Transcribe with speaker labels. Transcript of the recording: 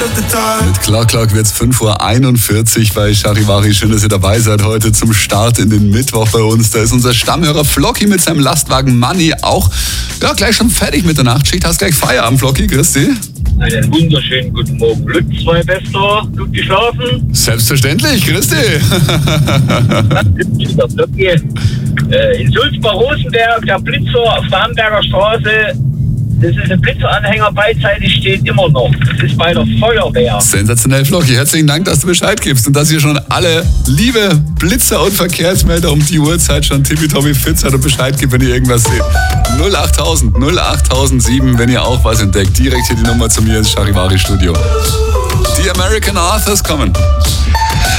Speaker 1: Mit Clock wird's 5:41 Uhr bei Charivari. Schön, dass ihr dabei seid heute zum Start in den Mittwoch bei uns. Da ist unser Stammhörer Flocky mit seinem Lastwagen Money auch gleich schon fertig mit der Nachtschicht. Hast gleich Feierabend, Flocky. Grüß dich.
Speaker 2: Einen wunderschönen guten Morgen. Lütz, zwei Bester. Gut geschlafen?
Speaker 1: Selbstverständlich. Grüß dich.
Speaker 2: In Sulzbach-Rosenberg, der Blitzer auf der Hamburger Straße. Das ist ein Blitzeranhänger, beidseitig steht immer noch. Das ist bei der Feuerwehr.
Speaker 1: Sensationell, Flocky. Herzlichen Dank, dass du Bescheid gibst und dass ihr schon alle liebe Blitzer und Verkehrsmelder um die Uhrzeit schon tippitoppi fit seid und Bescheid gibt, wenn ihr irgendwas seht. 08007, wenn ihr auch was entdeckt. Direkt hier die Nummer zu mir ins Charivari-Studio. Die American Authors kommen.